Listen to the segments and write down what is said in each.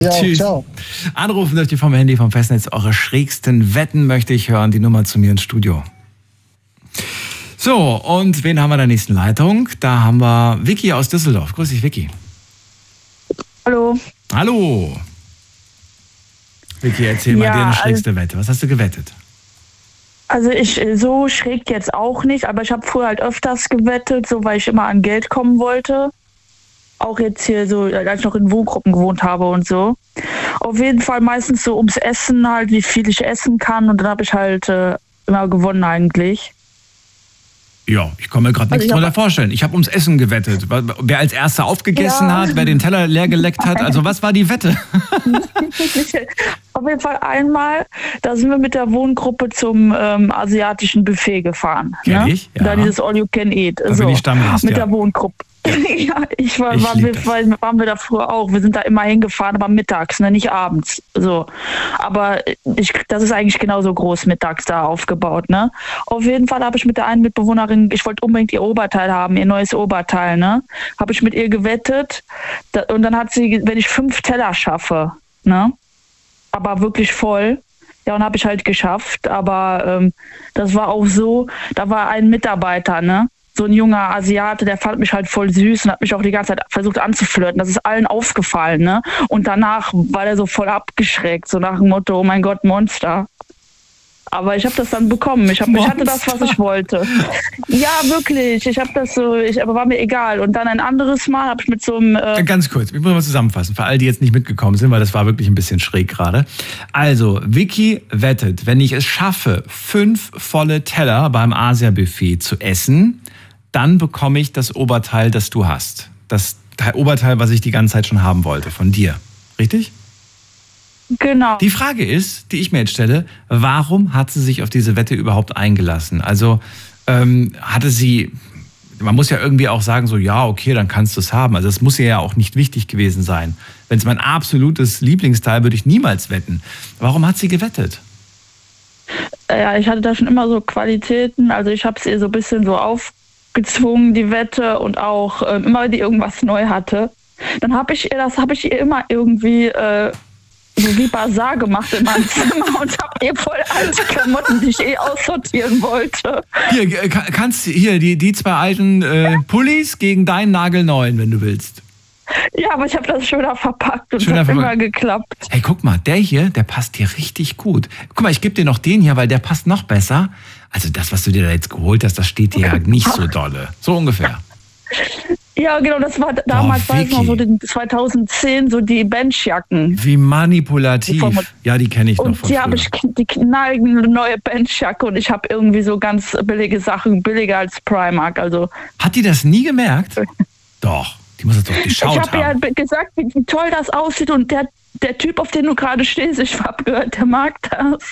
Ja, Tschüss. ciao. Anrufen dürft ihr vom Handy, vom Festnetz. Eure schrägsten Wetten möchte ich hören. Die Nummer zu mir ins Studio. So, und wen haben wir in der nächsten Leitung? Da haben wir Vicky aus Düsseldorf. Grüß dich, Vicky. Hallo. Hallo. Vicky, erzähl mal dir eine schrägste Wette. Was hast du gewettet? Also ich so schräg jetzt auch nicht, aber ich habe früher halt öfters gewettet, so weil ich immer an Geld kommen wollte. Auch jetzt hier so, als ich noch in Wohngruppen gewohnt habe und so. Auf jeden Fall meistens so ums Essen halt, wie viel ich essen kann. Und dann habe ich halt immer gewonnen eigentlich. Ja, ich kann mir gerade nichts drunter vorstellen. Ich habe ums Essen gewettet. Wer als Erster aufgegessen hat, wer den Teller leer geleckt hat. Also was war die Wette? Auf jeden Fall einmal, da sind wir mit der Wohngruppe zum asiatischen Buffet gefahren. Kenn ich, ja. Da dieses All You Can Eat. Da bin ich Stammgast, mit ja. der Wohngruppe. Ja, waren wir da früher auch. Wir sind da immer hingefahren, aber mittags, ne, nicht abends. So. Aber das ist eigentlich genauso groß mittags da aufgebaut, ne? Auf jeden Fall habe ich mit der einen Mitbewohnerin, ich wollte unbedingt ihr Oberteil haben, ihr neues Oberteil, ne? Habe ich mit ihr gewettet. Und dann hat sie, wenn ich 5 Teller schaffe, ne? Aber wirklich voll. Ja, und habe ich halt geschafft. Aber das war auch so, da war ein Mitarbeiter, ne? So ein junger Asiate, der fand mich halt voll süß und hat mich auch die ganze Zeit versucht anzuflirten. Das ist allen aufgefallen, ne? Und danach war der so voll abgeschreckt, so nach dem Motto, oh mein Gott, Monster. Aber ich habe das dann bekommen. Ich hatte das, was ich wollte. Ja, wirklich. Ich habe das so, aber war mir egal. Und dann ein anderes Mal habe ich mit so einem... Ganz kurz, ich muss mal zusammenfassen, für all die jetzt nicht mitgekommen sind, weil das war wirklich ein bisschen schräg gerade. Also, Vicky wettet, wenn ich es schaffe, 5 volle Teller beim Asia-Buffet zu essen, dann bekomme ich das Oberteil, das du hast. Das Oberteil, was ich die ganze Zeit schon haben wollte, von dir. Richtig? Genau. Die Frage ist, die ich mir jetzt stelle, warum hat sie sich auf diese Wette überhaupt eingelassen? Also hatte sie, man muss ja irgendwie auch sagen, so ja, okay, dann kannst du es haben. Also das muss ihr ja auch nicht wichtig gewesen sein. Wenn es mein absolutes Lieblingsteil, würde ich niemals wetten. Warum hat sie gewettet? Ja, ich hatte da schon immer so Qualitäten. Also ich habe es ihr so ein bisschen so aufgezwungen, die Wette, und auch immer, wenn die irgendwas neu hatte, dann habe ich ihr immer irgendwie so wie Bazar gemacht in meinem Zimmer und habe ihr voll alte Klamotten, die ich aussortieren wollte. Hier, kannst hier die 2 alten Pullis gegen deinen nagelneuen, wenn du willst. Ja, aber ich habe das schöner verpackt und es hat immer geklappt. Hey, guck mal, der hier, der passt dir richtig gut. Guck mal, ich gebe dir noch den hier, weil der passt noch besser. Also das, was du dir da jetzt geholt hast, das steht dir ja nicht so dolle. So ungefähr. Ja, genau, das war damals, war es noch so 2010, so die Benchjacken. Wie manipulativ. Ja, die kenne ich noch von früher. Und hier habe ich die knallende neue Benchjacke und ich habe irgendwie so ganz billige Sachen, billiger als Primark. Also. Hat die das nie gemerkt? Doch, die muss es doch geschaut haben. Ich habe ja gesagt, wie toll das aussieht, und der Typ, auf den du gerade stehst, ich habe gehört, der mag das.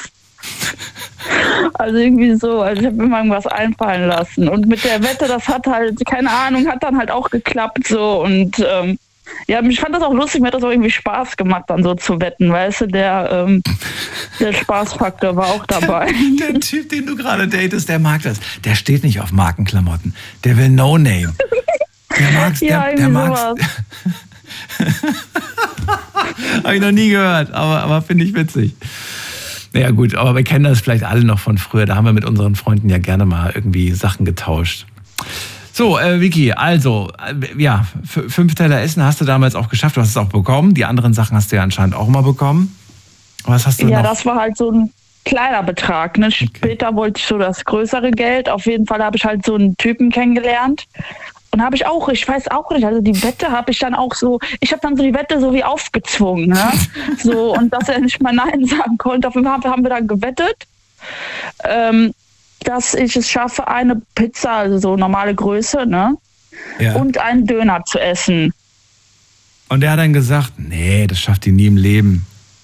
Also irgendwie so, also ich habe mir irgendwas einfallen lassen. Und mit der Wette, das hat halt, keine Ahnung, hat dann halt auch geklappt so. Und ja, ich fand das auch lustig, mir hat das auch irgendwie Spaß gemacht, dann so zu wetten, weißt du, der Spaßfaktor war auch dabei. Der Typ, den du gerade datest, der mag das. Der steht nicht auf Markenklamotten, der will No-Name. Der mag's, der mag's. Habe ich noch nie gehört, aber finde ich witzig. Naja gut, aber wir kennen das vielleicht alle noch von früher. Da haben wir mit unseren Freunden ja gerne mal irgendwie Sachen getauscht. So, Vicky, also, ja, 5 Teller Essen hast du damals auch geschafft. Du hast es auch bekommen. Die anderen Sachen hast du ja anscheinend auch mal bekommen. Was hast du noch? Ja, das war halt so ein kleiner Betrag. Ne? Okay. Später wollte ich so das größere Geld. Auf jeden Fall habe ich halt so einen Typen kennengelernt. Und habe ich auch, ich weiß auch nicht, also die Wette habe ich dann auch so, ich habe dann so die Wette so wie aufgezwungen, ne? So, und dass er nicht mal Nein sagen konnte. Auf jeden Fall haben wir dann gewettet, dass ich es schaffe, eine Pizza, also so normale Größe, ne? Ja. Und einen Döner zu essen. Und der hat dann gesagt, nee, das schafft die nie im Leben.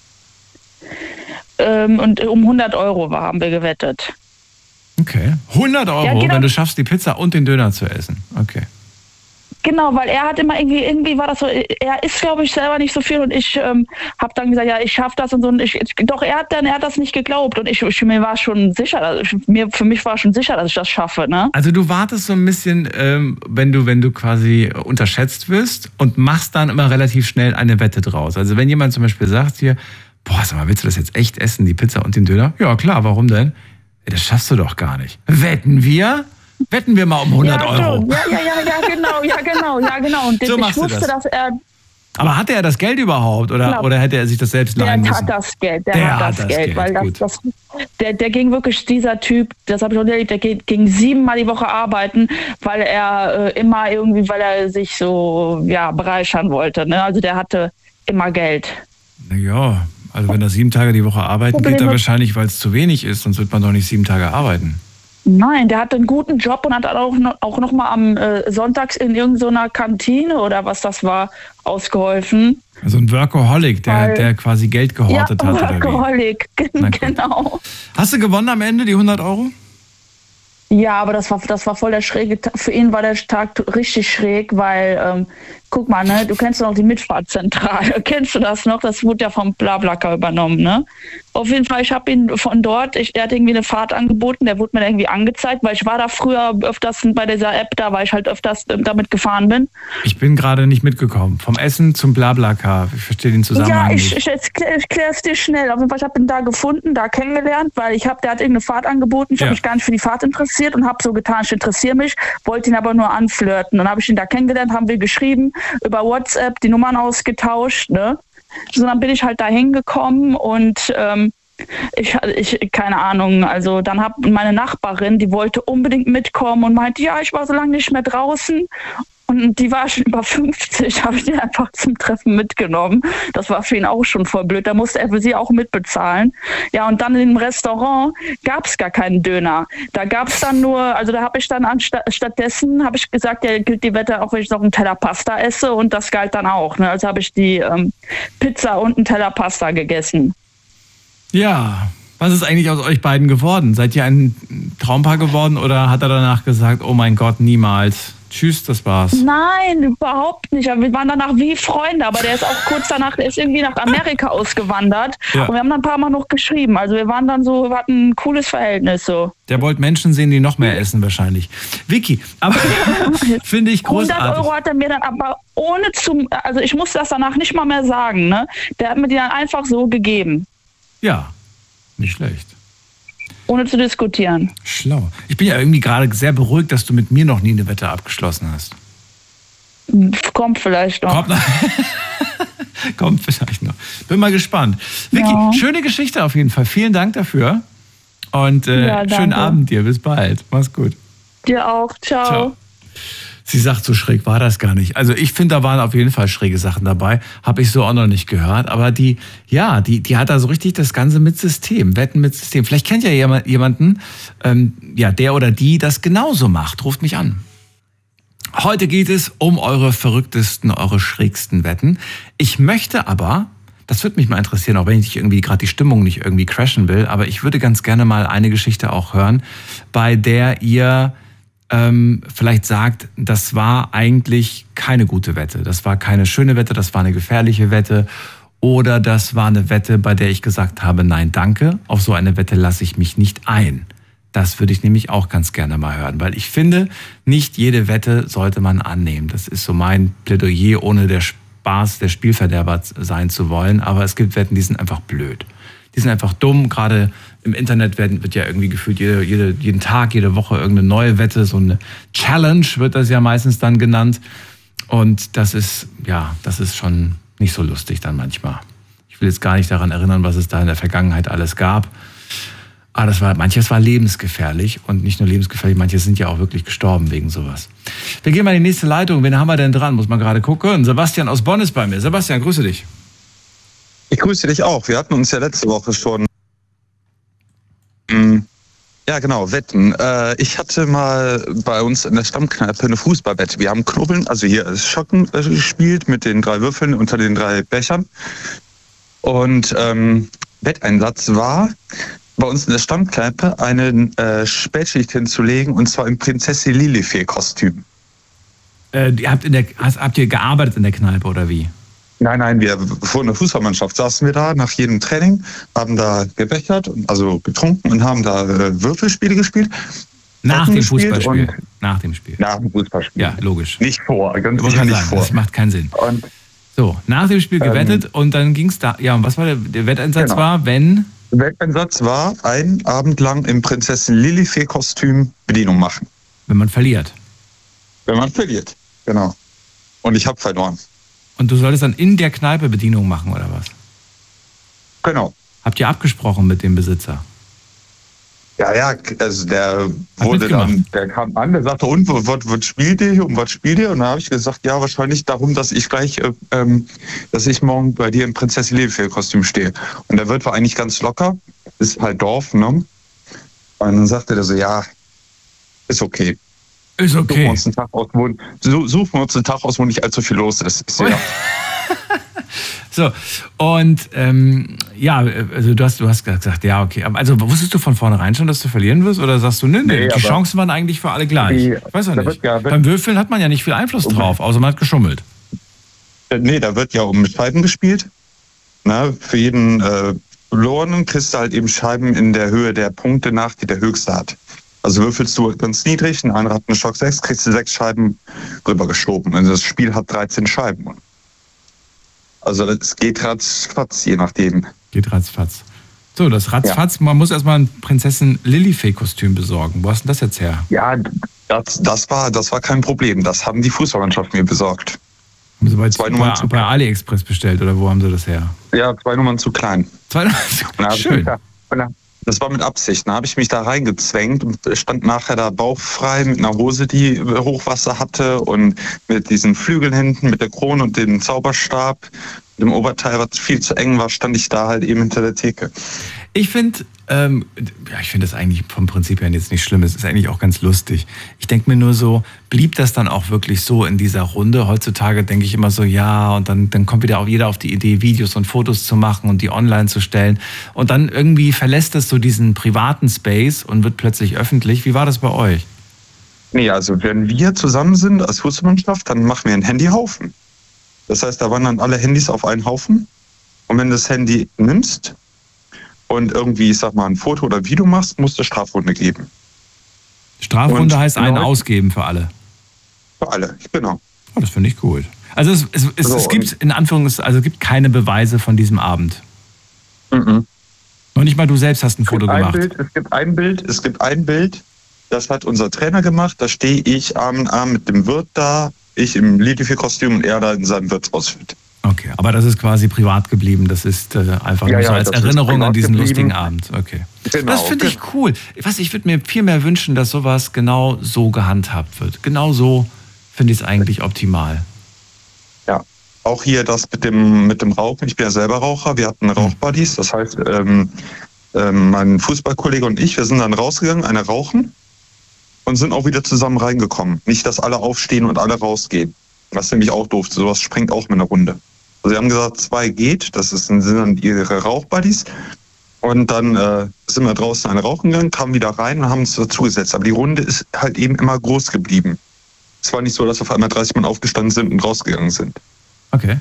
Und um 100 € haben wir gewettet. Okay, 100 €, ja, genau. Wenn du schaffst, die Pizza und den Döner zu essen. Okay. Genau, weil er hat immer irgendwie war das so, er isst, glaube ich, selber nicht so viel und ich habe dann gesagt, ja, ich schaffe das und so. Und doch er hat das nicht geglaubt und mir war schon sicher, für mich war schon sicher, dass ich das schaffe. Ne? Also du wartest so ein bisschen, wenn du quasi unterschätzt wirst und machst dann immer relativ schnell eine Wette draus. Also wenn jemand zum Beispiel sagt dir, boah, sag mal, willst du das jetzt echt essen, die Pizza und den Döner? Ja, klar, warum denn? Ja, das schaffst du doch gar nicht. Wetten wir? Wetten wir mal um 100 Euro. Ja, genau. Und so ich wusste, dass er... Aber hatte er das Geld überhaupt oder hätte er sich das selbst leihen müssen? Der hat das Geld, weil der ging wirklich, dieser Typ, das habe ich schon erlebt, der ging 7-mal die Woche arbeiten, weil er weil er sich so bereichern wollte. Ne? Also der hatte immer Geld. Naja, also wenn er 7 Tage die Woche arbeiten geht, dann wahrscheinlich, weil es zu wenig ist, sonst wird man doch nicht 7 Tage arbeiten. Nein, der hatte einen guten Job und hat auch noch mal am Sonntags in irgendeiner Kantine oder was das war, ausgeholfen. Also ein Workaholic, der quasi Geld gehortet hat. Ja, Workaholic, genau. Hast du gewonnen am Ende, die 100 Euro? Ja, aber das war voll der schräge Tag. Für ihn war der Tag richtig schräg, weil, guck mal, ne, du kennst noch die Mitfahrzentrale. Kennst du das noch? Das wurde ja vom BlaBlaCar übernommen, ne? Auf jeden Fall, ich habe ihn von dort, der hat irgendwie eine Fahrt angeboten, der wurde mir irgendwie angezeigt, weil ich war da früher öfters bei dieser App da, weil ich halt öfters damit gefahren bin. Ich bin gerade nicht mitgekommen. Vom Essen zum BlaBlaCar. Ich verstehe den Zusammenhang nicht. Ja, ich erkläre es dir schnell. Auf jeden Fall, ich habe ihn da gefunden, da kennengelernt, weil der hat irgendeine Fahrt angeboten. Ich habe mich gar nicht für die Fahrt interessiert und habe so getan, ich interessiere mich, wollte ihn aber nur anflirten. Dann habe ich ihn da kennengelernt, haben wir geschrieben, über WhatsApp die Nummern ausgetauscht, ne? So, dann bin ich halt da hingekommen und ich keine Ahnung, also dann hat meine Nachbarin, die wollte unbedingt mitkommen und meinte, ja, ich war so lange nicht mehr draußen. Und die war schon über 50, habe ich die einfach zum Treffen mitgenommen. Das war für ihn auch schon voll blöd. Da musste er für sie auch mitbezahlen. Ja, und dann im Restaurant gab es gar keinen Döner. Da gab es dann nur, also da habe ich dann stattdessen habe ich gesagt, ja, gilt die Wette, auch wenn ich noch einen Teller Pasta esse. Und das galt dann auch. Ne? Also habe ich die Pizza und einen Teller Pasta gegessen. Ja, was ist eigentlich aus euch beiden geworden? Seid ihr ein Traumpaar geworden oder hat er danach gesagt, oh mein Gott, niemals? Tschüss, das war's. Nein, überhaupt nicht. Wir waren danach wie Freunde, aber der ist auch kurz danach, der ist irgendwie nach Amerika ausgewandert. Ja. Und wir haben dann ein paar Mal noch geschrieben. Also wir hatten ein cooles Verhältnis so. Der wollte Menschen sehen, die noch mehr essen wahrscheinlich. Vicky, aber finde ich großartig. 100 Euro hat er mir dann aber also ich musste das danach nicht mal mehr sagen, ne? Der hat mir die dann einfach so gegeben. Ja, nicht schlecht. Ohne zu diskutieren. Schlau. Ich bin ja irgendwie gerade sehr beruhigt, dass du mit mir noch nie eine Wette abgeschlossen hast. Kommt vielleicht noch. Kommt vielleicht noch. Bin mal gespannt. Vicky, schöne Geschichte auf jeden Fall. Vielen Dank dafür. Und schönen Abend dir. Bis bald. Mach's gut. Dir auch. Ciao. Sie sagt, so schräg war das gar nicht. Also ich finde, da waren auf jeden Fall schräge Sachen dabei. Habe ich so auch noch nicht gehört. Aber die hat da so richtig das Ganze mit System. Wetten mit System. Vielleicht kennt ja jemanden, der oder die das genauso macht. Ruft mich an. Heute geht es um eure verrücktesten, eure schrägsten Wetten. Ich möchte aber, das würde mich mal interessieren, auch wenn ich irgendwie gerade die Stimmung nicht irgendwie crashen will, aber ich würde ganz gerne mal eine Geschichte auch hören, bei der ihr vielleicht sagt, das war eigentlich keine gute Wette, das war keine schöne Wette, das war eine gefährliche Wette oder das war eine Wette, bei der ich gesagt habe, nein, danke, auf so eine Wette lasse ich mich nicht ein. Das würde ich nämlich auch ganz gerne mal hören, weil ich finde, nicht jede Wette sollte man annehmen. Das ist so mein Plädoyer, ohne der Spaß der Spielverderber sein zu wollen, aber es gibt Wetten, die sind einfach blöd. Die sind einfach dumm, gerade im Internet wird ja irgendwie gefühlt jeden Tag, jede Woche irgendeine neue Wette, so eine Challenge wird das ja meistens dann genannt. Und das ist schon nicht so lustig dann manchmal. Ich will jetzt gar nicht daran erinnern, was es da in der Vergangenheit alles gab. Aber manches war lebensgefährlich und nicht nur lebensgefährlich, manche sind ja auch wirklich gestorben wegen sowas. Wir gehen mal in die nächste Leitung. Wen haben wir denn dran? Muss man gerade gucken. Sebastian aus Bonn ist bei mir. Sebastian, grüße dich. Ich grüße dich auch. Wir hatten uns ja letzte Woche schon Wetten. Ich hatte mal bei uns in der Stammkneipe eine Fußballwette. Wir haben Knubbeln, also hier Schocken gespielt mit den 3 Würfeln unter den 3 Bechern. Und Wetteinsatz war, bei uns in der Stammkneipe eine Spätschicht hinzulegen, und zwar im Prinzessin Lilifee-Kostüm. Habt ihr gearbeitet in der Kneipe oder wie? Nein, wir vor einer Fußballmannschaft saßen wir da nach jedem Training, haben da gebechert, also getrunken und haben da Würfelspiele gespielt. Nach dem Fußballspiel. Nach dem Spiel. Nach dem Fußballspiel. Ja, logisch. Nicht vor, ganz sicher nicht sagen, vor. Das macht keinen Sinn. Und so, nach dem Spiel gewettet und dann ging es da. Ja, und was war der Wetteinsatz? Genau. War, wenn? Der Wetteinsatz war, einen Abend lang im Prinzessin Lilifee-Kostüm Bedienung machen. Wenn man verliert. Wenn man verliert, genau. Und ich habe verloren. Und du solltest dann in der Kneipe Bedienung machen, oder was? Genau. Habt ihr abgesprochen mit dem Besitzer? Ja, also der kam an, der sagte, und was spielt ihr hier und was spielt ihr? Und dann habe ich gesagt, ja, wahrscheinlich darum, dass ich gleich, dass ich morgen bei dir im Prinzessin Lilifee-Kostüm stehe. Und der Wirt war eigentlich ganz locker, ist halt Dorf, ne? Und dann sagte der so, ja, ist okay. Ist okay. Suchen wir uns einen Tag aus, wo nicht allzu viel los ist. Ich so, ja. So, und also du hast gesagt, ja, okay. Also wusstest du von vornherein schon, dass du verlieren wirst? Oder sagst du, nee, die Chancen waren eigentlich für alle gleich? Ich weiß auch nicht. Beim Würfeln hat man ja nicht viel Einfluss drauf, außer man hat geschummelt. Nee, da wird ja um Scheiben gespielt. Na, für jeden Verlorenen kriegst du halt eben Scheiben in der Höhe der Punkte nach, die der Höchste hat. Also würfelst du ganz niedrig, ein anderer hat einen Stock 6, kriegst du 6 Scheiben rübergeschoben. Also das Spiel hat 13 Scheiben. Also es geht ratzfatz, je nachdem. Geht ratzfatz. So, das ratzfatz, man muss erstmal ein Prinzessin Lilifee-Kostüm besorgen. Wo hast du das jetzt her? Ja, das war kein Problem. Das haben die Fußballmannschaft mir besorgt. Haben sie bei AliExpress bestellt oder wo haben sie das her? Ja, 2 Nummern zu klein. 2 Nummern zu klein? Schön. Das war mit Absicht. Da habe ich mich da reingezwängt und stand nachher da bauchfrei mit einer Hose, die Hochwasser hatte und mit diesen Flügeln hinten, mit der Krone und dem Zauberstab. Mit dem Oberteil, was viel zu eng war, stand ich da halt eben hinter der Theke. Ich finde das eigentlich vom Prinzip her jetzt nicht schlimm. Es ist eigentlich auch ganz lustig. Ich denke mir nur so, blieb das dann auch wirklich so in dieser Runde? Heutzutage denke ich immer so, ja, und dann kommt wieder auch jeder auf die Idee, Videos und Fotos zu machen und die online zu stellen. Und dann irgendwie verlässt es so diesen privaten Space und wird plötzlich öffentlich. Wie war das bei euch? Nee, also wenn wir zusammen sind als Fußballmannschaft, dann machen wir einen Handyhaufen. Das heißt, da wandern alle Handys auf einen Haufen. Und wenn du das Handy nimmst und irgendwie, ich sag mal, ein Foto oder Video machst, musst du Strafrunde geben. Strafrunde und heißt einen ausgeben für alle? Für alle, genau. Oh, das finde ich gut. Also es gibt in Anführungszeichen, also es gibt keine Beweise von diesem Abend. Mhm. Noch nicht mal du selbst hast ein Foto gemacht. Es gibt ein Bild, das hat unser Trainer gemacht. Da stehe ich Arm in Arm mit dem Wirt da, ich im Lilifee-Kostüm und er da in seinem Wirtsoutfit. Okay, aber das ist quasi privat geblieben. Das ist einfach nur so als Erinnerung an diesen lustigen Abend. Okay. Genau. Das finde ich cool. Ich würde mir viel mehr wünschen, dass sowas genau so gehandhabt wird. Genau so finde ich es eigentlich optimal. Ja, auch hier das mit dem Rauchen. Ich bin ja selber Raucher. Wir hatten Rauchbuddies. Das heißt, mein Fußballkollege und ich, wir sind dann rausgegangen, eine rauchen und sind auch wieder zusammen reingekommen. Nicht, dass alle aufstehen und alle rausgehen. Das ist nämlich auch doof. Sowas sprengt auch mit einer Runde. Also sie haben gesagt, 2 geht, sind dann ihre Rauchbuddies. Und dann sind wir draußen eine rauchen gegangen, kamen wieder rein und haben uns dazugesetzt. Aber die Runde ist halt eben immer groß geblieben. Es war nicht so, dass auf einmal 30 Mann aufgestanden sind und rausgegangen sind. Okay.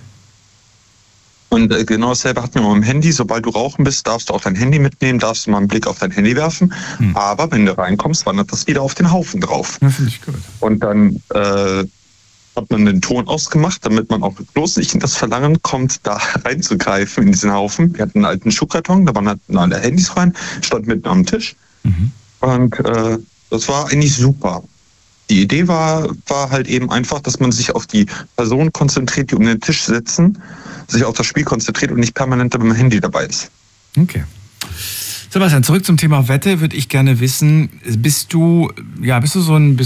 Und genau dasselbe hatten wir mal im Handy. Sobald du rauchen bist, darfst du auch dein Handy mitnehmen, darfst du mal einen Blick auf dein Handy werfen. Aber wenn du reinkommst, wandert das wieder auf den Haufen drauf. Das finde ich gut. Und dann hat man den Ton ausgemacht, damit man auch bloß nicht in das Verlangen kommt, da reinzugreifen in diesen Haufen. Wir hatten einen alten Schuhkarton, da waren halt alle Handys rein, stand mitten am Tisch. Mhm. Und das war eigentlich super. Die Idee war halt eben einfach, dass man sich auf die Personen konzentriert, die um den Tisch sitzen, sich auf das Spiel konzentriert und nicht permanent mit dem Handy dabei ist. Okay. Sebastian, zurück zum Thema Wette, würde ich gerne wissen, bist du so ein,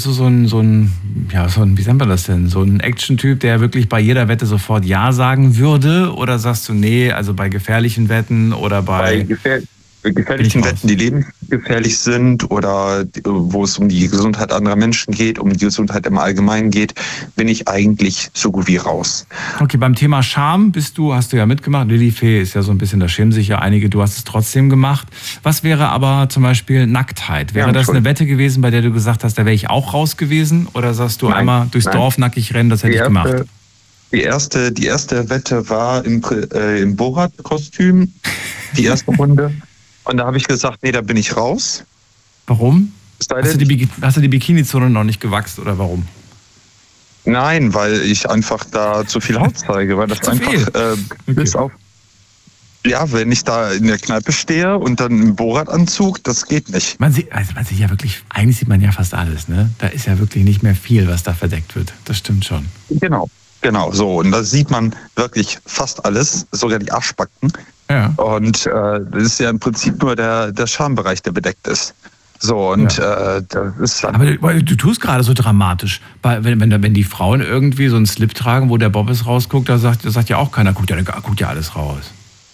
wie nennt man das denn, so ein Action-Typ, der wirklich bei jeder Wette sofort Ja sagen würde? Oder sagst du, nee, also bei gefährlichen Wetten oder bei gefährlichen Wetten, die lebensgefährlich sind oder wo es um die Gesundheit anderer Menschen geht, um die Gesundheit im Allgemeinen geht, bin ich eigentlich so gut wie raus. Okay, beim Thema Scham hast du ja mitgemacht. Lilifee ist ja so ein bisschen, da schämen sich ja einige, du hast es trotzdem gemacht. Was wäre aber zum Beispiel Nacktheit? Wäre das eine Wette gewesen, bei der du gesagt hast, da wäre ich auch raus gewesen? Oder sagst du einmal durchs Dorf nackig rennen, das hätte ich gemacht? Die erste Wette war im Borat-Kostüm, die erste Runde. Und da habe ich gesagt, nee, da bin ich raus. Warum? Hast du die Bikini-Zone noch nicht gewachst oder warum? Nein, weil ich einfach da zu viel Haut zeige. Weil das einfach bis auf... Ja, wenn ich da in der Kneipe stehe und dann im Borat-Anzug, das geht nicht. Man sieht ja wirklich, eigentlich sieht man ja fast alles, ne? Da ist ja wirklich nicht mehr viel, was da verdeckt wird. Das stimmt schon. Genau, so. Und da sieht man wirklich fast alles, sogar die Arschbacken. Ja. Und das ist ja im Prinzip nur der Schambereich, der bedeckt ist. So, und das ist dann... Aber du tust gerade so dramatisch. Wenn die Frauen irgendwie so einen Slip tragen, wo der Bobbes rausguckt, da sagt ja auch keiner, guckt ja alles raus.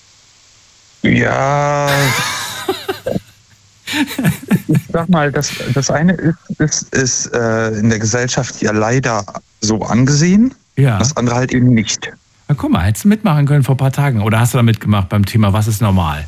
Ja... Ich sag mal, das eine ist in der Gesellschaft ja leider so angesehen, das andere halt eben nicht. Na guck mal, hättest du mitmachen können vor ein paar Tagen. Oder hast du da mitgemacht beim Thema, was ist normal?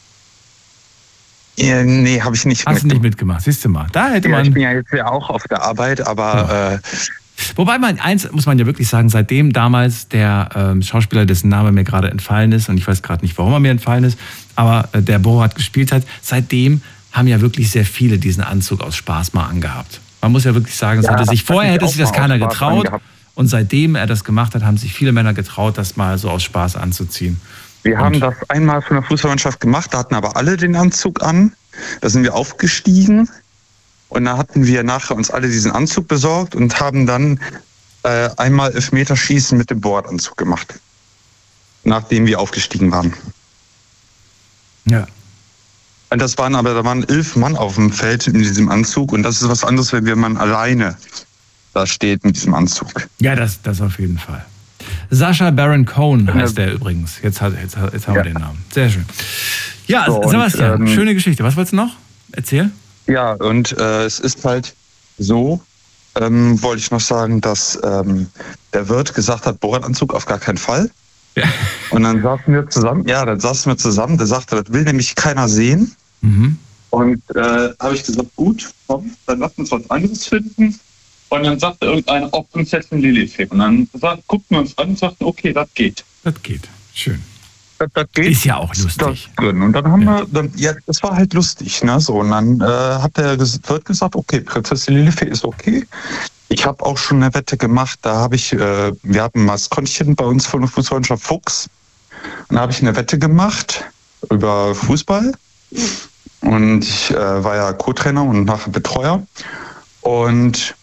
Ja, nee, habe ich nicht mitgemacht. Hast du nicht mitgemacht, siehst du mal. Da hätte man... Ich bin ja jetzt ja auch auf der Arbeit, aber... Wobei eins muss man ja wirklich sagen, seitdem damals der Schauspieler, dessen Name mir gerade entfallen ist, und ich weiß gerade nicht, warum er mir entfallen ist, aber der Borat gespielt hat, seitdem haben ja wirklich sehr viele diesen Anzug aus Spaß mal angehabt. Man muss ja wirklich sagen, vorher hätte sich das keiner getraut. Und seitdem er das gemacht hat, haben sich viele Männer getraut, das mal so aus Spaß anzuziehen. Wir haben das einmal von der Fußballmannschaft gemacht, da hatten aber alle den Anzug an. Da sind wir aufgestiegen und da hatten wir nachher uns alle diesen Anzug besorgt und haben dann einmal Elfmeterschießen mit dem Bordanzug gemacht. Nachdem wir aufgestiegen waren. Ja. Und da waren 11 Mann auf dem Feld in diesem Anzug und das ist was anderes, wenn man alleine da steht mit diesem Anzug. Ja, das auf jeden Fall. Sacha Baron Cohen heißt der übrigens. Jetzt haben wir den Namen. Sehr schön. Ja, so, Sebastian, schöne Geschichte. Was wolltest du noch? Erzähl. Ja, und es ist halt so, wollte ich noch sagen, dass der Wirt gesagt hat, Borat-Anzug auf gar keinen Fall. Ja. Und dann saßen wir zusammen. Der sagte, das will nämlich keiner sehen. Mhm. Und habe ich gesagt, gut, komm, dann lass uns was anderes finden. Und dann sagte irgendeiner, Prinzessin Lilifee. Und dann guckten wir uns an und sagten, okay, das geht. Das geht, schön. Das geht. Ist ja auch lustig. Und dann haben wir, das war halt lustig, ne? So, und dann hat der Wirt gesagt, okay, Prinzessin Lilifee ist okay. Ich habe auch schon eine Wette gemacht, wir hatten ein Maskottchen bei uns von der Fußballmannschaft Fuchs. Und da habe ich eine Wette gemacht über Fußball. Und ich war ja Co-Trainer und nachher Betreuer. Und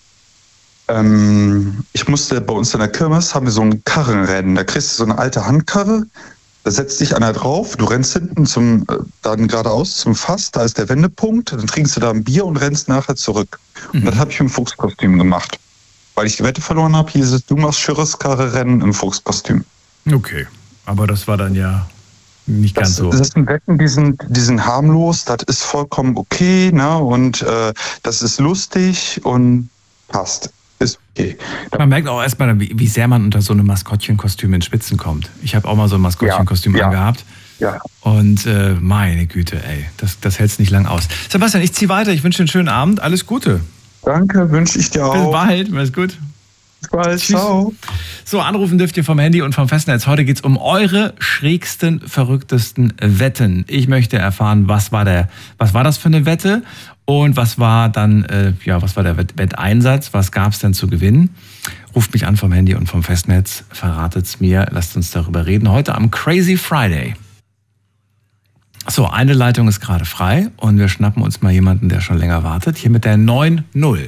ich musste bei uns in der Kirmes, haben wir so ein Karrenrennen. Da kriegst du so eine alte Handkarre, da setzt dich einer drauf, du rennst hinten dann geradeaus zum Fass, da ist der Wendepunkt, dann trinkst du da ein Bier und rennst nachher zurück. Und das habe ich im Fuchskostüm gemacht. Weil ich die Wette verloren habe, hieß es, du machst Schirres-Karre-Rennen im Fuchskostüm. Okay, aber das war dann ja nicht ganz so. Das sind Wetten, die sind harmlos, das ist vollkommen okay, ne? Und das ist lustig und passt. Ist okay. Man merkt auch erstmal, wie sehr man unter so einem Maskottchenkostüm in Spitzen kommt. Ich habe auch mal so ein Maskottchenkostüm angehabt. Ja. Und meine Güte, ey, das hält's nicht lang aus. Sebastian, ich ziehe weiter. Ich wünsche dir einen schönen Abend. Alles Gute. Danke, wünsche ich dir auch. Bis bald. Mach's gut. Bis bald. Ciao. So, anrufen dürft ihr vom Handy und vom Festnetz. Heute geht's um eure schrägsten, verrücktesten Wetten. Ich möchte erfahren, was war das für eine Wette? Und was war dann, was war der Wetteinsatz? Was gab es denn zu gewinnen? Ruft mich an vom Handy und vom Festnetz, verratet's mir, lasst uns darüber reden. Heute am Crazy Friday. So, eine Leitung ist gerade frei und wir schnappen uns mal jemanden, der schon länger wartet. Hier mit der 9-0.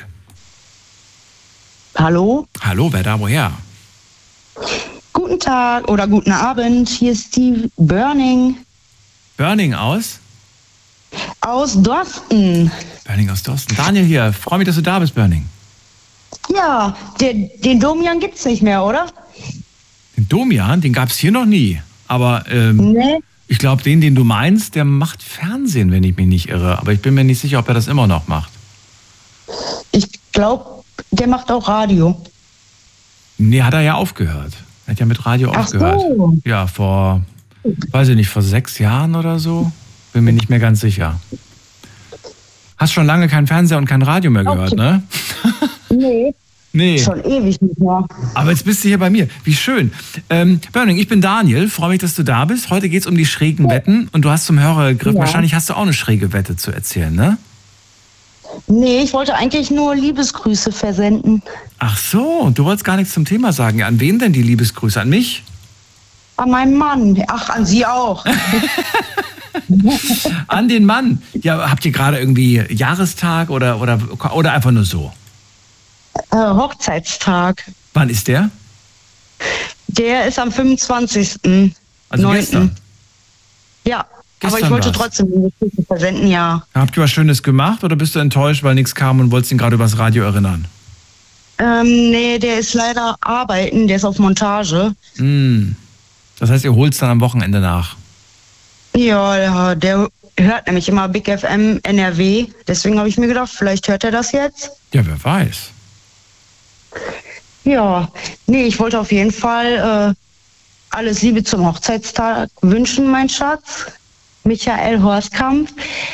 Hallo? Hallo, wer da, woher? Guten Tag oder guten Abend, hier ist Steve Burning. Burning aus? Aus Dorsten. Burning aus Dorsten. Daniel hier, freue mich, dass du da bist, Burning. Ja, den Domian gibt's nicht mehr, oder? Den Domian, den gab's hier noch nie. Aber nee. Ich glaube, den du meinst, der macht Fernsehen, wenn ich mich nicht irre. Aber ich bin mir nicht sicher, ob er das immer noch macht. Ich glaube, der macht auch Radio. Nee, hat er ja aufgehört. Er hat ja mit Radio aufgehört. So. Ja, vor 6 Jahren oder so. Bin mir nicht mehr ganz sicher. Hast schon lange kein Fernseher und kein Radio mehr gehört, ne? Nee. Schon ewig nicht mehr. Aber jetzt bist du hier bei mir. Wie schön. Burning, ich bin Daniel. Freue mich, dass du da bist. Heute geht es um die schrägen Wetten. Und du hast zum Hörer gegriffen. Ja. Wahrscheinlich hast du auch eine schräge Wette zu erzählen, ne? Nee, ich wollte eigentlich nur Liebesgrüße versenden. Ach so, und du wolltest gar nichts zum Thema sagen. An wen denn die Liebesgrüße? An mich? An meinen Mann. Ach, an Sie auch. An den Mann. Ja, habt ihr gerade irgendwie Jahrestag oder einfach nur so? Hochzeitstag. Wann ist der? Der ist am 25. Also 9. Gestern? Ja, gestern aber ich wollte trotzdem Liebesgrüße versenden, ja. Habt ihr was Schönes gemacht oder bist du enttäuscht, weil nichts kam und wolltest ihn gerade übers Radio erinnern? Nee, der ist leider arbeiten, der ist auf Montage. Das heißt, ihr holt es dann am Wochenende nach? Ja, der hört nämlich immer Big FM NRW. Deswegen habe ich mir gedacht, vielleicht hört er das jetzt. Ja, wer weiß. Ja, nee, ich wollte auf jeden Fall alles Liebe zum Hochzeitstag wünschen, mein Schatz. Michael Horstkamp.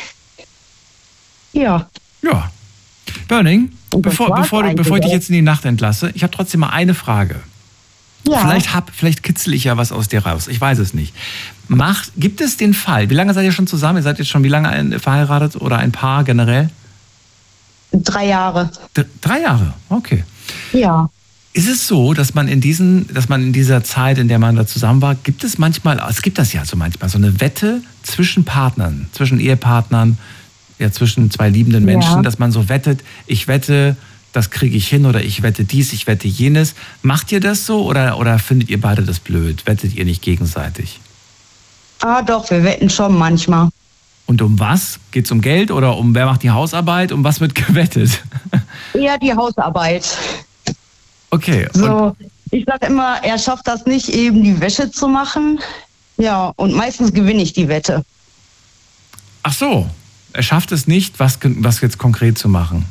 Ja. Ja. Burning, bevor ich dich jetzt in die Nacht entlasse, ich habe trotzdem mal eine Frage. Ja. Vielleicht kitzel ich ja was aus dir raus. Ich weiß es nicht. Gibt es den Fall, wie lange seid ihr schon zusammen? Ihr seid jetzt schon wie lange verheiratet oder ein Paar generell? 3 Jahre. 3 Jahre, okay. Ja. Ist es so, dass man in dieser Zeit, in der man da zusammen war, gibt es das ja so manchmal, so eine Wette zwischen Partnern, zwischen Ehepartnern, ja, zwischen zwei liebenden Menschen, dass man so wettet, ich wette, das kriege ich hin oder ich wette dies, ich wette jenes. Macht ihr das so oder findet ihr beide das blöd? Wettet ihr nicht gegenseitig? Ah, doch, wir wetten schon manchmal. Und um was? Geht es um Geld oder um wer macht die Hausarbeit? Um was wird gewettet? Eher die Hausarbeit. Okay. So, ich sage immer, er schafft das nicht, eben die Wäsche zu machen. Ja, und meistens gewinne ich die Wette. Ach so, er schafft es nicht, was jetzt konkret zu machen?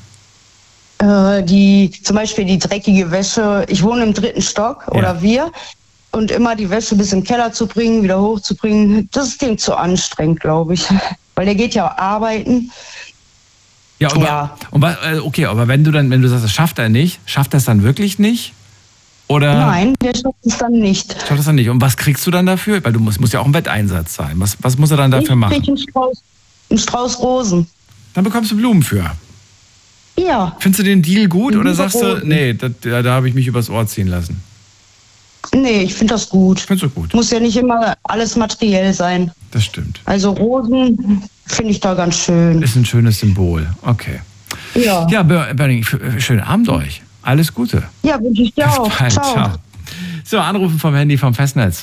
Zum Beispiel die dreckige Wäsche. Ich wohne im 3. Stock oder wir. Und immer die Wäsche bis im Keller zu bringen, wieder hochzubringen, das ist dem zu anstrengend, glaube ich. Weil der geht ja arbeiten. Okay, aber wenn du sagst, das schafft er nicht, schafft er es dann wirklich nicht? Oder? Nein, der schafft es dann nicht. Schafft es dann nicht. Und was kriegst du dann dafür? Weil muss ja auch ein Wetteinsatz sein. Was muss er dann dafür machen? Ich krieg einen Strauß Rosen. Dann bekommst du Blumen für. Ja. Findest du den Deal gut oder sagst du, nee, da habe ich mich übers Ohr ziehen lassen? Nee, ich finde das gut. Findest du gut? Muss ja nicht immer alles materiell sein. Das stimmt. Also Rosen finde ich da ganz schön. Ist ein schönes Symbol. Okay. Ja. Ja, Burning, schönen Abend euch. Alles Gute. Ja, wünsche ich dir auch. Ciao. So, anrufen vom Handy vom Festnetz.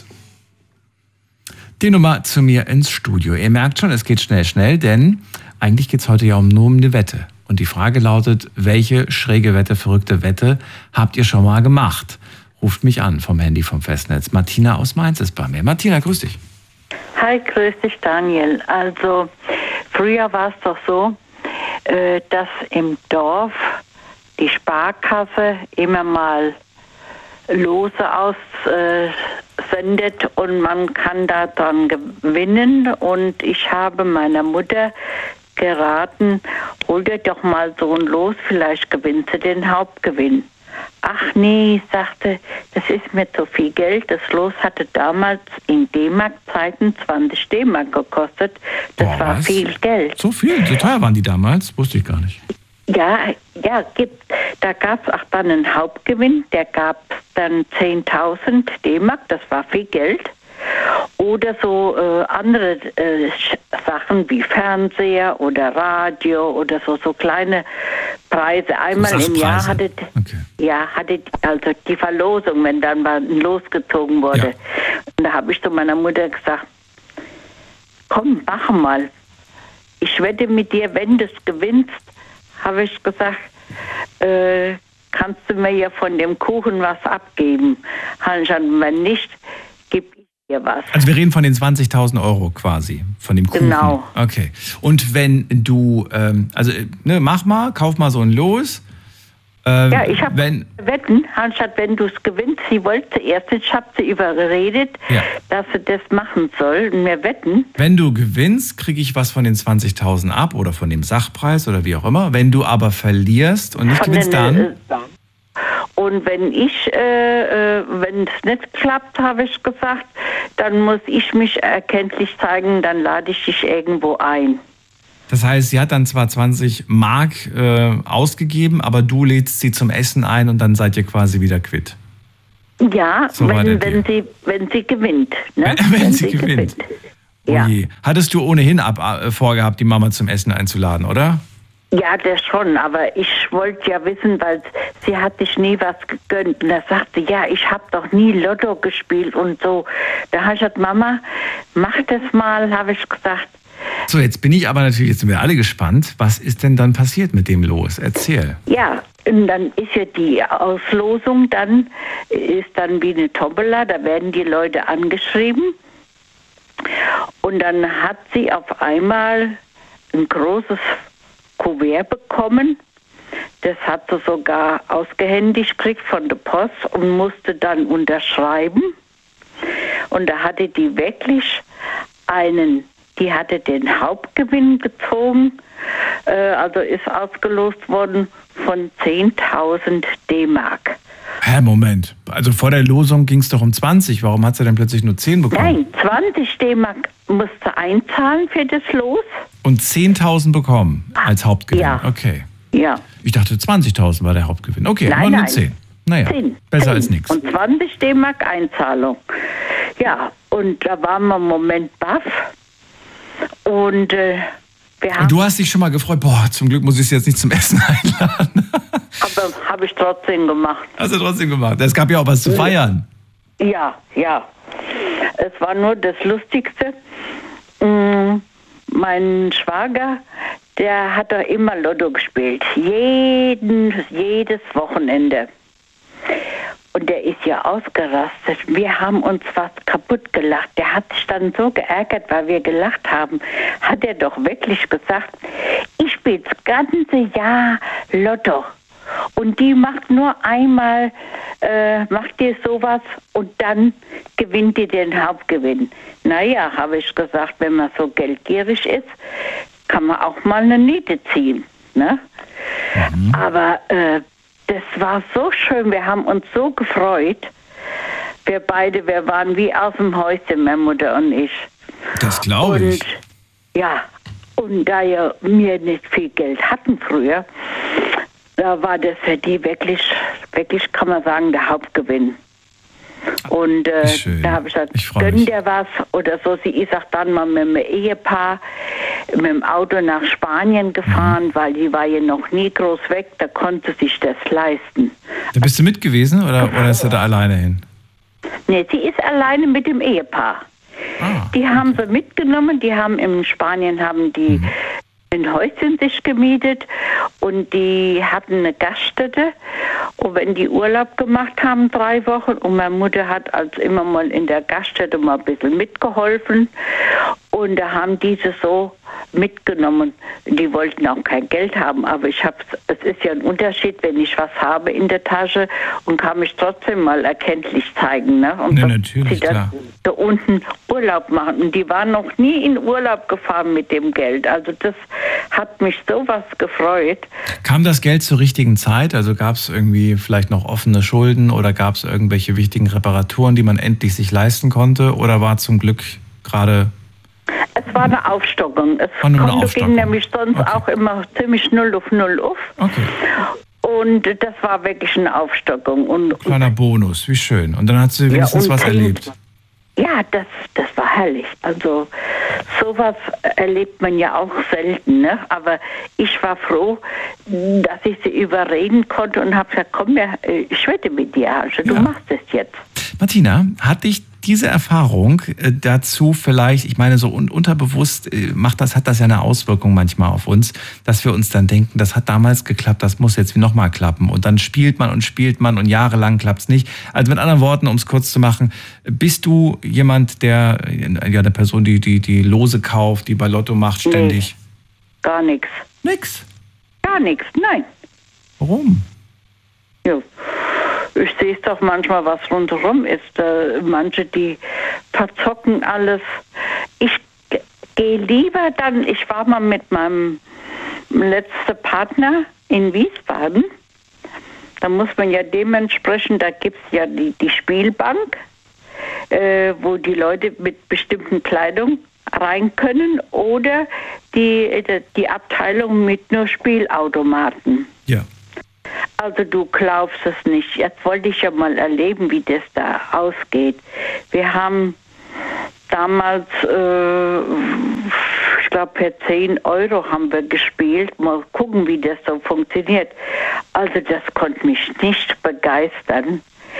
Die Nummer zu mir ins Studio. Ihr merkt schon, es geht schnell, denn eigentlich geht es heute ja nur um eine Wette. Und die Frage lautet, welche schräge Wette, verrückte Wette habt ihr schon mal gemacht? Ruft mich an vom Handy vom Festnetz. Martina aus Mainz ist bei mir. Martina, grüß dich. Hi, grüß dich, Daniel. Also, früher war es doch so, dass im Dorf die Sparkasse immer mal Lose aussendet und man kann da dran gewinnen. Und ich habe meiner Mutter geraten, hol dir doch mal so ein Los, vielleicht gewinnst du den Hauptgewinn. Ach nee, sagte, das ist mir zu viel Geld. Das Los hatte damals in D-Mark-Zeiten 20 D-Mark gekostet. Das war viel Geld. So viel? So teuer waren die damals? Wusste ich gar nicht. Ja, da gab es auch dann einen Hauptgewinn. Der gab dann 10.000 D-Mark. Das war viel Geld. Oder so andere Sachen wie Fernseher oder Radio oder so kleine Preise. Einmal im Jahr hatte also die Verlosung, wenn dann mal losgezogen wurde. Ja. Und da habe ich zu meiner Mutter gesagt, komm, mach mal. Ich wette mit dir, wenn du es gewinnst, habe ich gesagt, kannst du mir ja von dem Kuchen was abgeben. Wenn nicht, gib was. Also wir reden von den 20.000 Euro quasi, von dem Kuchen. Genau. Okay. Und wenn du, mach mal, kauf mal so ein Los. Ja, ich habe Wetten, anstatt wenn du es gewinnst, sie wollte erst, ich habe sie überredet, dass sie das machen soll und mir wetten. Wenn du gewinnst, kriege ich was von den 20.000 ab oder von dem Sachpreis oder wie auch immer. Wenn du aber verlierst und nicht gewinnst, dann... Und wenn wenn es nicht klappt, habe ich gesagt, dann muss ich mich erkenntlich zeigen, dann lade ich dich irgendwo ein. Das heißt, sie hat dann zwar 20 Mark ausgegeben, aber du lädst sie zum Essen ein und dann seid ihr quasi wieder quitt. Ja, so wenn sie gewinnt. Ne? Wenn sie gewinnt. Ja. Oh je. Hattest du ohnehin vorgehabt, die Mama zum Essen einzuladen, oder? Ja, das schon, aber ich wollte ja wissen, weil sie hat sich nie was gegönnt. Und da sagte ja, ich habe doch nie Lotto gespielt und so. Da habe ich gesagt, Mama, mach das mal, habe ich gesagt. So, jetzt bin ich aber natürlich, jetzt sind wir alle gespannt. Was ist denn dann passiert mit dem Los? Erzähl. Ja, und dann ist ja die Auslosung, ist dann wie eine Tombola, da werden die Leute angeschrieben. Und dann hat sie auf einmal ein großes Kuvert bekommen. Das hat sie sogar ausgehändigt gekriegt von der Post und musste dann unterschreiben. Und da hatte die wirklich die hatte den Hauptgewinn gezogen, also ist ausgelost worden von 10.000 D-Mark. Hä, Moment. Also vor der Losung ging es doch um 20. Warum hat sie denn plötzlich nur 10 bekommen? Nein, 20 D-Mark musste einzahlen für das Los. Und 10.000 bekommen als Hauptgewinn? Ja. Okay. Ja. Ich dachte, 20.000 war der Hauptgewinn. Okay, nein, nur 10. Naja, 10. besser 10. als nichts. Und 20 D-Mark Einzahlung. Ja, und da waren wir im Moment baff. Und und du hast dich schon mal gefreut, zum Glück muss ich sie jetzt nicht zum Essen einladen. Aber habe ich trotzdem gemacht. Hast du trotzdem gemacht? Es gab ja auch was zu feiern. Ja. Es war nur das Lustigste. Mein Schwager, der hat doch immer Lotto gespielt. Jedes Wochenende. Und der ist ja ausgerastet. Wir haben uns fast kaputt gelacht. Der hat sich dann so geärgert, weil wir gelacht haben. Hat er doch wirklich gesagt, ich spiele das ganze Jahr Lotto. Und die macht nur einmal, macht ihr sowas und dann gewinnt ihr den Hauptgewinn. Naja, habe ich gesagt, wenn man so geldgierig ist, kann man auch mal eine Niete ziehen. Ne? Mhm. Aber das war so schön, wir haben uns so gefreut. Wir waren wie aus dem Häuschen, meine Mutter und ich. Das glaube ich. Ja, und da wir nicht viel Geld hatten früher, da war das für die wirklich, kann man sagen, der Hauptgewinn. Und da habe ich gesagt, gönn dir was oder so. Sie ist auch dann mal mit einem Ehepaar mit dem Auto nach Spanien gefahren, weil die war ja noch nie groß weg, da konnte sich das leisten. Da bist du mit gewesen oder ist sie da alleine hin? Nee, sie ist alleine mit dem Ehepaar. Die haben sie mitgenommen, in Spanien ein Häuschen sich gemietet und die hatten eine Gaststätte. Und wenn die Urlaub gemacht haben, 3 Wochen, und meine Mutter hat also immer mal in der Gaststätte mal ein bisschen mitgeholfen. Und da haben diese so mitgenommen. Die wollten auch kein Geld haben, aber es ist ja ein Unterschied, wenn ich was habe in der Tasche und kann mich trotzdem mal erkenntlich zeigen. Ne? Und natürlich, klar. Da unten Urlaub machen. Und die waren noch nie in Urlaub gefahren mit dem Geld. Also das hat mich sowas gefreut. Kam das Geld zur richtigen Zeit? Also gab es irgendwie vielleicht noch offene Schulden oder gab es irgendwelche wichtigen Reparaturen, die man endlich sich leisten konnte? Oder war zum Glück gerade... Es war eine Aufstockung. Das ging nämlich sonst auch immer ziemlich 0 auf 0 auf. Okay. Und das war wirklich eine Aufstockung. Kleiner Bonus, wie schön. Und dann hat sie wenigstens was erlebt. Ja, das war herrlich. Also sowas erlebt man ja auch selten. Ne? Aber ich war froh, dass ich sie überreden konnte und habe gesagt, komm, ich wette mit dir, also du machst es jetzt. Martina, hat dich diese Erfahrung dazu vielleicht, ich meine, so unterbewusst hat das ja eine Auswirkung manchmal auf uns, dass wir uns dann denken, das hat damals geklappt, das muss jetzt nochmal klappen. Und dann spielt man und jahrelang klappt es nicht. Also mit anderen Worten, um es kurz zu machen, bist du jemand, der, ja, eine Person, die Lose kauft, die bei Lotto macht ständig? Nee, gar nichts. Nix? Gar nichts, nein. Warum? Ja. Ich sehe es doch manchmal, was rundherum ist. Manche, die verzocken alles. Ich gehe lieber dann, ich war mal mit meinem letzten Partner in Wiesbaden. Da muss man ja dementsprechend, da gibt es ja die Spielbank, wo die Leute mit bestimmten Kleidung rein können, oder die Abteilung mit nur Spielautomaten. Ja. Also du glaubst es nicht. Jetzt wollte ich ja mal erleben, wie das da ausgeht. Wir haben damals, ich glaube für 10 € haben wir gespielt. Mal gucken, wie das so funktioniert. Also das konnte mich nicht begeistern.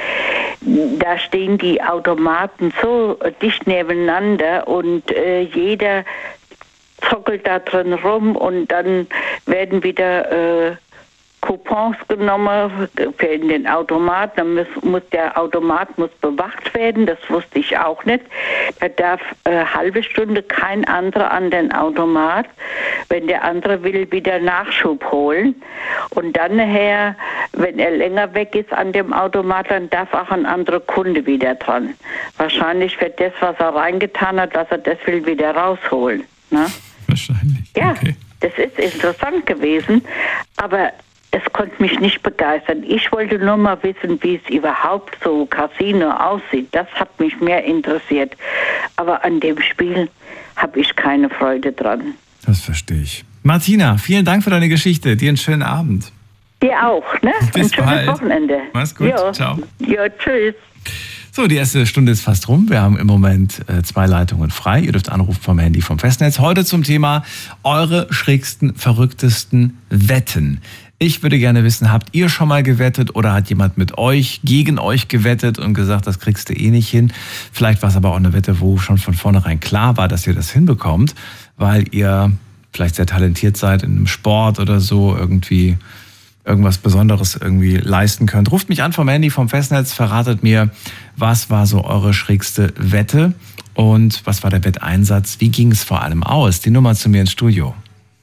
Da stehen die Automaten so dicht nebeneinander und jeder zockelt da drin rum, und dann werden wieder Coupons genommen für in den Automaten. Dann der Automat bewacht werden. Das wusste ich auch nicht. Da darf halbe Stunde kein anderer an den Automat. Wenn der andere will, wieder Nachschub holen. Und dann nachher, wenn er länger weg ist an dem Automat, dann darf auch ein anderer Kunde wieder dran. Wahrscheinlich wird das, was er reingetan hat, dass er das will, wieder rausholen. Ne? Wahrscheinlich. Ja, okay. Das ist interessant gewesen. Aber es konnte mich nicht begeistern. Ich wollte nur mal wissen, wie es überhaupt so Casino aussieht. Das hat mich mehr interessiert. Aber an dem Spiel habe ich keine Freude dran. Das verstehe ich. Martina, vielen Dank für deine Geschichte. Dir einen schönen Abend. Dir auch, ne? Bis ein schönes bald. Wochenende. Mach's gut. Jo. Ciao. Ja, tschüss. So, die erste Stunde ist fast rum. Wir haben im Moment 2 Leitungen frei. Ihr dürft anrufen vom Handy, vom Festnetz. Heute zum Thema eure schrägsten, verrücktesten Wetten. Ich würde gerne wissen, habt ihr schon mal gewettet oder hat jemand mit euch, gegen euch gewettet und gesagt, das kriegst du eh nicht hin? Vielleicht war es aber auch eine Wette, wo schon von vornherein klar war, dass ihr das hinbekommt, weil ihr vielleicht sehr talentiert seid in einem Sport oder so, irgendwie irgendwas Besonderes irgendwie leisten könnt. Ruft mich an vom Handy, vom Festnetz, verratet mir, was war so eure schrägste Wette und was war der Wetteinsatz? Wie ging es vor allem aus? Die Nummer zu mir ins Studio.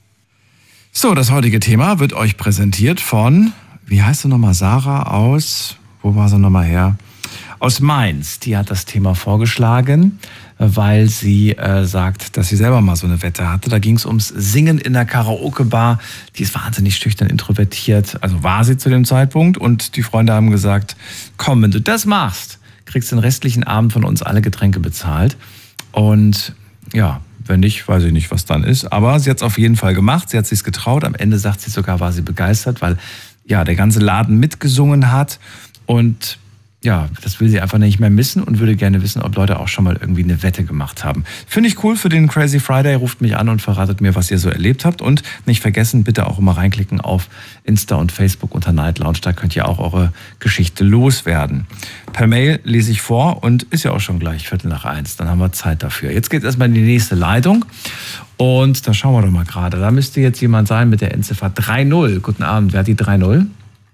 So, das heutige Thema wird euch präsentiert von, wie heißt sie nochmal, Sarah aus, wo war sie nochmal her? Aus Mainz. Die hat das Thema vorgeschlagen, weil sie sagt, dass sie selber mal so eine Wette hatte. Da ging es ums Singen in der Karaoke-Bar. Die ist wahnsinnig schüchtern, introvertiert, also war sie zu dem Zeitpunkt. Und die Freunde haben gesagt, komm, wenn du das machst, kriegst du den restlichen Abend von uns alle Getränke bezahlt. Und ja, wenn nicht, weiß ich nicht, was dann ist. Aber sie hat es auf jeden Fall gemacht. Sie hat es sich getraut. Am Ende sagt sie sogar, war sie begeistert, weil ja der ganze Laden mitgesungen hat. Und ja, das will sie einfach nicht mehr missen und würde gerne wissen, ob Leute auch schon mal irgendwie eine Wette gemacht haben. Finde ich cool für den Crazy Friday. Ruft mich an und verratet mir, was ihr so erlebt habt. Und nicht vergessen, bitte auch immer reinklicken auf Insta und Facebook unter Night Lounge. Da könnt ihr auch eure Geschichte loswerden. Per Mail lese ich vor und ist ja auch schon gleich 1:45. Dann haben wir Zeit dafür. Jetzt geht es erstmal in die nächste Leitung. Und da schauen wir doch mal gerade. Da müsste jetzt jemand sein mit der Endziffer 30. Guten Abend. Wer hat die 30?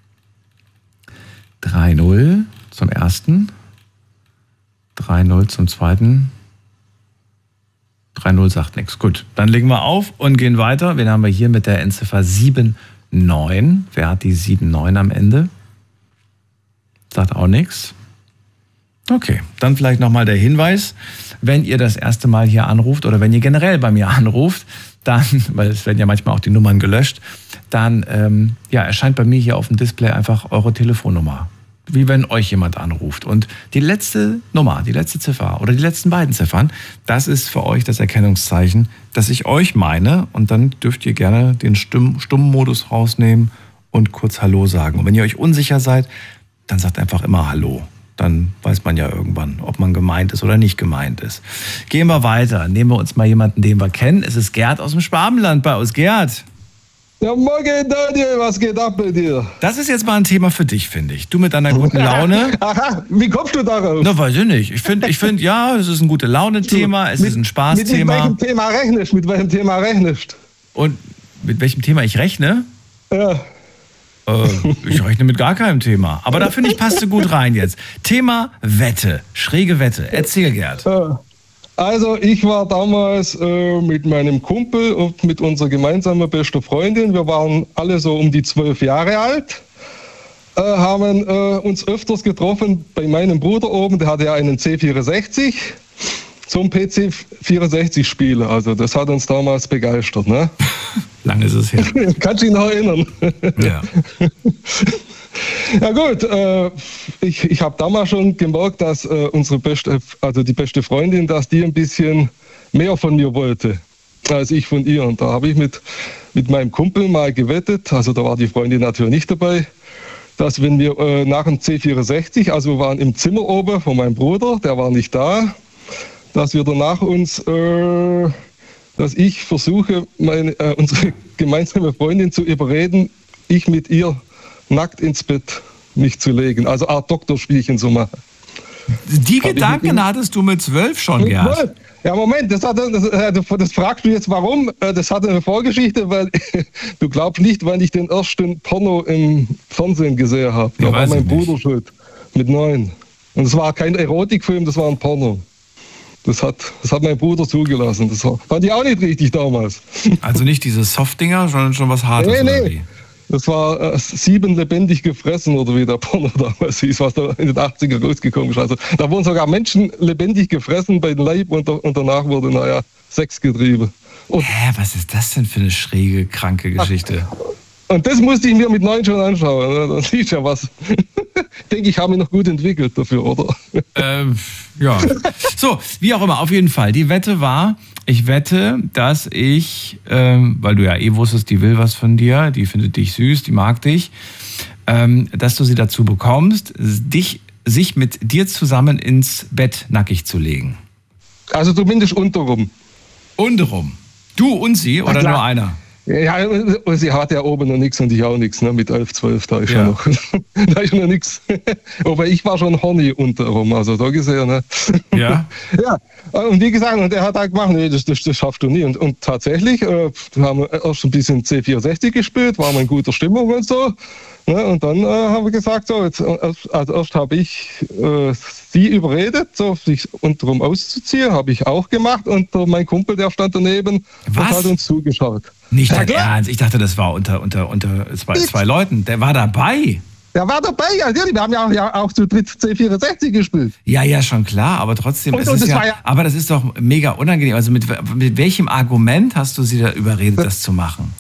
30 zum ersten. 3-0 zum zweiten. 3-0 sagt nichts. Gut, dann legen wir auf und gehen weiter. Wen haben wir hier mit der Endziffer 79? Wer hat die 79 am Ende? Sagt auch nichts. Okay, dann vielleicht nochmal der Hinweis, wenn ihr das erste Mal hier anruft oder wenn ihr generell bei mir anruft, dann, weil es werden ja manchmal auch die Nummern gelöscht, dann erscheint bei mir hier auf dem Display einfach eure Telefonnummer. Wie wenn euch jemand anruft. Und die letzte Nummer, die letzte Ziffer oder die letzten beiden Ziffern, das ist für euch das Erkennungszeichen, dass ich euch meine. Und dann dürft ihr gerne den Stummmodus rausnehmen und kurz Hallo sagen. Und wenn ihr euch unsicher seid, dann sagt einfach immer Hallo. Dann weiß man ja irgendwann, ob man gemeint ist oder nicht gemeint ist. Gehen wir weiter. Nehmen wir uns mal jemanden, den wir kennen. Es ist Gerd aus dem Schwabenland bei uns. Gerd. Ja, morgen Daniel, was geht ab bei dir? Das ist jetzt mal ein Thema für dich, finde ich. Du mit deiner guten Laune. Aha, wie kommst du darauf? Na, weiß ich nicht. Ich finde, ja, es ist ein gute Laune-Thema, es ist ein Spaßthema. Mit welchem Thema rechnest? Und mit welchem Thema ich rechne? Ja. Ich rechne mit gar keinem Thema. Aber da finde ich, passt du gut rein jetzt. Thema Wette, schräge Wette. Erzähl, Gerd. Also ich war damals mit meinem Kumpel und mit unserer gemeinsamen besten Freundin, wir waren alle so um die 12 Jahre alt, haben uns öfters getroffen bei meinem Bruder oben, der hatte ja einen C64, zum PC64-Spielen. Also das hat uns damals begeistert. Ne? Lange ist es her. Kannst du dich noch erinnern? Ja. Ja gut, ich habe damals schon gemerkt, dass die beste Freundin, dass die ein bisschen mehr von mir wollte, als ich von ihr. Und da habe ich mit meinem Kumpel mal gewettet, also da war die Freundin natürlich nicht dabei, dass wenn wir nach dem C64, also wir waren im Zimmer oben von meinem Bruder, der war nicht da, dass wir danach dass ich versuche, unsere gemeinsame Freundin zu überreden, ich mit ihr nackt ins Bett mich zu legen. Also Art Doktorspielchen zu machen. Die Gedanken hattest du mit 12 schon, Gerd? Ja, Moment, das fragst du jetzt warum? Das hat eine Vorgeschichte, weil du glaubst nicht, weil ich den ersten Porno im Fernsehen gesehen habe. Da war mein Bruder schuld. Mit 9. Und es war kein Erotikfilm, das war ein Porno. Das hat mein Bruder zugelassen. Das fand ich auch nicht richtig damals. Also nicht diese Soft-Dinger, sondern schon was Hartes? Nee. Das war 7 lebendig gefressen, oder wie der Porno damals hieß, was da in den 80er rausgekommen ist. Also da wurden sogar Menschen lebendig gefressen bei den Leib und danach wurde, Sex getrieben. Was ist das denn für eine schräge, kranke Geschichte? Und das musste ich mir mit 9 schon anschauen. Da siehst du ja was. Ich denke, ich habe mich noch gut entwickelt dafür, oder? Ja. So, wie auch immer, auf jeden Fall. Die Wette war, ich wette, dass ich, weil du ja wusstest, die will was von dir, die findet dich süß, die mag dich, dass du sie dazu bekommst, sich mit dir zusammen ins Bett nackig zu legen. Also zumindest unterrum. Unterrum? Du und sie oder nur einer? Ja, sie hat ja oben noch nichts und ich auch nichts, ne? Mit 11, 12, da ist ja noch nichts. Aber ich war schon horny unterrum, also da gesehen, ne? Ja. Ja, und wie gesagt, und er hat halt gemacht, nee, das schaffst du nie. Und tatsächlich, haben wir erst ein bisschen C64 gespielt, war mal in guter Stimmung und so. Ne? Und dann haben wir gesagt, so, erst habe ich sie überredet, so, sich unterrum auszuziehen, habe ich auch gemacht. Und mein Kumpel, der stand daneben und hat uns zugeschaut. Nicht dein Ernst? Ich dachte, das war unter zwei Leuten. Der war dabei. Der war dabei, natürlich. Wir haben ja auch zu dritt C64 gespielt. Ja, schon klar, aber trotzdem, aber das ist doch mega unangenehm. Also mit welchem Argument hast du sie da überredet, das zu machen?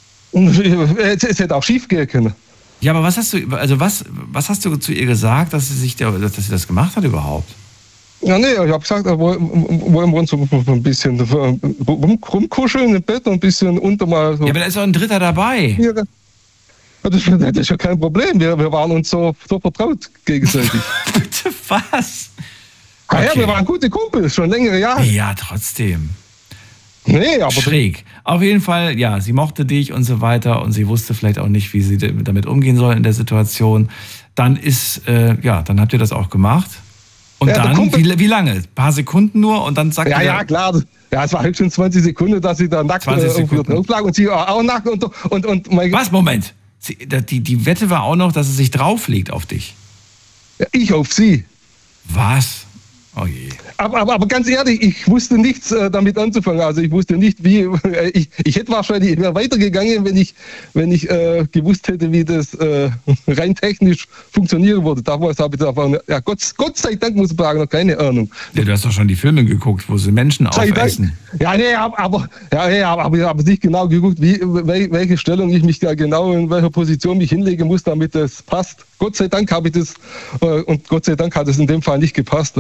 Es hätte auch schief gehen können. Ja, aber was hast du zu ihr gesagt, dass sie das gemacht hat überhaupt? Ja, nee, ich habe gesagt, wollen wir uns ein bisschen rumkuscheln im Bett und ein bisschen unter mal so. Ja, aber da ist doch ein Dritter dabei. Ja, das ist ja kein Problem. Wir waren uns so vertraut gegenseitig. Bitte was? Okay. Ja, wir waren gute Kumpels, schon längere Jahre. Ja, trotzdem. Nee, aber schräg. Auf jeden Fall, ja, sie mochte dich und so weiter und sie wusste vielleicht auch nicht, wie sie damit umgehen soll in der Situation. Dann dann habt ihr das auch gemacht. Und ja, dann, wie lange? Ein paar Sekunden nur und dann sagt ja, klar. Ja, es war höchstens 20 Sekunden, dass sie da nackt drauf lag und sie auch nackt und was, Moment? Die Wette war auch noch, dass sie sich drauflegt auf dich. Ja, ich auf sie. Was? Oh je. Aber ganz ehrlich, ich wusste nichts damit anzufangen. Also ich wusste nicht, wie. Ich hätte wahrscheinlich weitergegangen, wenn ich gewusst hätte, wie das rein technisch funktionieren würde. Damals habe ich aber, ja, Gott sei Dank, muss ich sagen, noch keine Ahnung. Ja, du hast doch schon die Filme geguckt, wo sie Menschen aufessen. Ja, nee, aber ich habe nicht genau geguckt, welche Stellung ich mich da genau in welcher Position mich hinlegen muss, damit das passt. Gott sei Dank habe ich das und Gott sei Dank hat es in dem Fall nicht gepasst.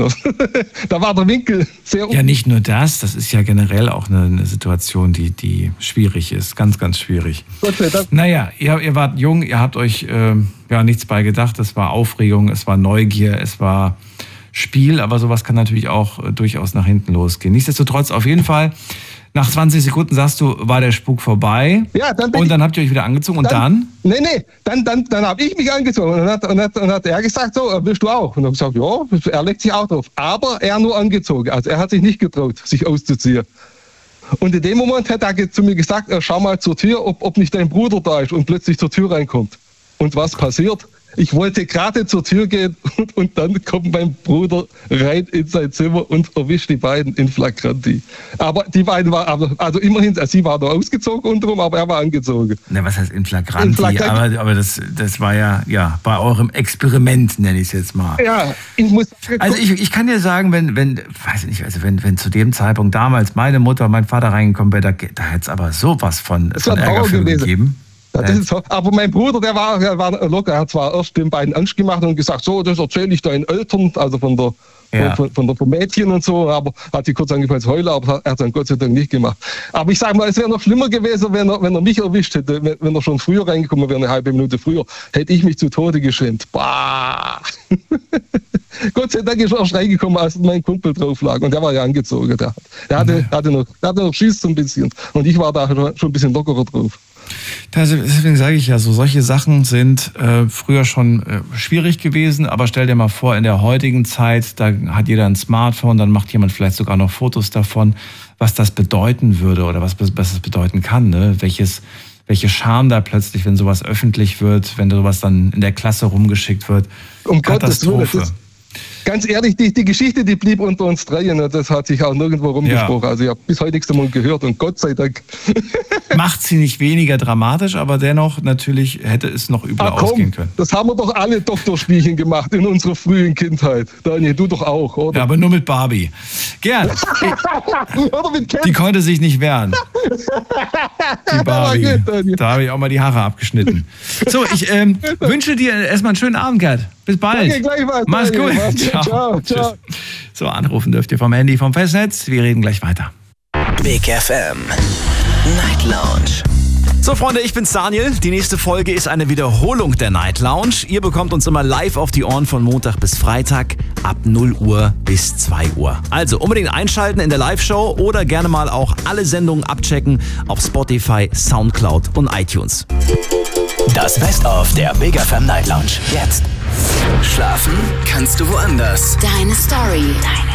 Da war der Winkel sehr Ja, nicht nur das ist ja generell auch eine Situation, die schwierig ist. Ganz, ganz schwierig. Gott sei Dank. Naja, ihr wart jung, ihr habt euch nichts bei gedacht. Es war Aufregung, es war Neugier, es war Spiel, aber sowas kann natürlich auch durchaus nach hinten losgehen. Nichtsdestotrotz auf jeden Fall Nach 20 Sekunden sagst du, war der Spuk vorbei. Ja, und dann habt ihr euch wieder angezogen und dann? Nee, dann habe ich mich angezogen und hat er gesagt, so, willst du auch? Und ich habe gesagt, ja, er legt sich auch drauf. Aber er nur angezogen, also er hat sich nicht getraut, sich auszuziehen. Und in dem Moment hat er zu mir gesagt, schau mal zur Tür, ob nicht dein Bruder da ist und plötzlich zur Tür reinkommt. Und was passiert? Ich wollte gerade zur Tür gehen und dann kommt mein Bruder rein in sein Zimmer und erwischt die beiden in Flagranti. Aber die beiden waren, also immerhin, sie war noch ausgezogen untenrum, aber er war angezogen. Na, was heißt in Flagranti? Aber das war ja bei eurem Experiment, nenne ich es jetzt mal. Ja, ich muss... Also ich kann dir sagen, wenn zu dem Zeitpunkt damals meine Mutter, mein Vater reingekommen wäre, da hätte es aber sowas von Ärger gegeben. Ja, das ist so. Aber mein Bruder, der war locker. Er hat zwar erst den beiden Angst gemacht und gesagt, so, das erzähle ich deinen Eltern, also vom Mädchen und so, aber hat sich kurz angefangen zu heulen, aber er hat dann Gott sei Dank nicht gemacht. Aber ich sage mal, es wäre noch schlimmer gewesen, wenn er mich erwischt hätte, wenn er schon früher reingekommen wäre, eine halbe Minute früher, hätte ich mich zu Tode geschämt. Bah! Gott sei Dank ist er erst reingekommen, als mein Kumpel drauf lag und der war ja angezogen. Der hatte noch Schiss so ein bisschen und ich war da schon ein bisschen lockerer drauf. Deswegen sage ich ja so, solche Sachen sind früher schon schwierig gewesen, aber stell dir mal vor, in der heutigen Zeit, da hat jeder ein Smartphone, dann macht jemand vielleicht sogar noch Fotos davon, was das bedeuten würde oder was das bedeuten kann, ne? Welche Scham da plötzlich, wenn sowas öffentlich wird, wenn sowas dann in der Klasse rumgeschickt wird. Um Katastrophe. Ganz ehrlich, die Geschichte, die blieb unter uns dreien und das hat sich auch nirgendwo rumgesprochen. Ja. Also ich habe bis heute nichts davon gehört und Gott sei Dank. Macht sie nicht weniger dramatisch, aber dennoch natürlich hätte es noch übler ausgehen können. Das haben wir doch alle Doktorspielchen gemacht in unserer frühen Kindheit. Daniel, du doch auch, oder? Ja, aber nur mit Barbie. Gerd, oder mit Ken. Die konnte sich nicht wehren. Die Barbie. Da habe ich auch mal die Haare abgeschnitten. So, ich wünsche dir erstmal einen schönen Abend, Gerd. Bis bald. Okay, gleichfalls. Mach's gut. Ciao. So, anrufen dürft ihr vom Handy, vom Festnetz. Wir reden gleich weiter. Big FM Night Lounge. So Freunde, ich bin's Daniel. Die nächste Folge ist eine Wiederholung der Night Lounge. Ihr bekommt uns immer live auf die Ohren von Montag bis Freitag ab 0 Uhr bis 2 Uhr. Also unbedingt einschalten in der Live-Show oder gerne mal auch alle Sendungen abchecken auf Spotify, Soundcloud und iTunes. Das Best-of der Big FM Night Lounge. Jetzt. Schlafen kannst du woanders. Deine Story.